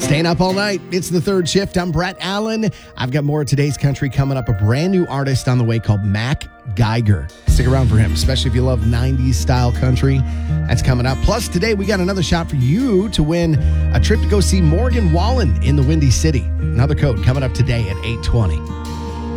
Staying up all night. It's the third shift. I'm Brett Allen. I've got more of today's country coming up. A brand new artist on the way called Mac Geiger. Stick around for him, especially if you love 90s style country. That's coming up. Plus, today we got another shot for you to win a trip to go see Morgan Wallen in the Windy City. Another code coming up today at 8:20.